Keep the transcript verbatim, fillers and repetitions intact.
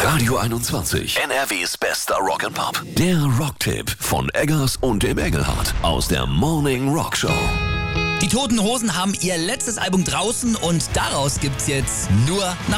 Radio einundzwanzig, N R Ws bester Rock'n'Pop. Der Rocktipp von Eggers und dem Engelhardt aus der Morning Rock Show. Die Toten Hosen haben ihr letztes Album draußen und daraus gibt's jetzt nur